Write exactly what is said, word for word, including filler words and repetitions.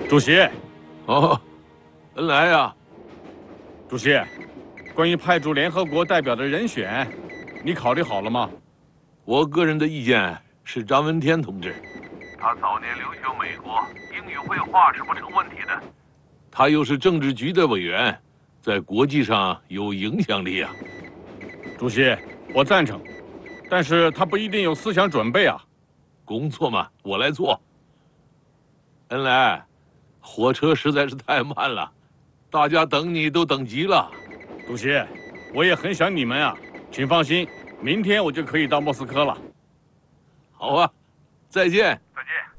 主席， 哦，恩来呀， 主席，关于派驻联合国代表的人选，你考虑好了吗？ 我个人的意见是张闻天同志。 他早年留学美国，英语绘画是不成问题的。 他又是政治局的委员，在国际上有影响力啊。 主席，我赞成，但是他不一定有思想准备啊。 工作嘛，我来做。恩来，火车实在是太慢了，大家等你都等急了。 主席，我也很想你们啊，请放心，明天我就可以到莫斯科了。 好啊，再见。 再见。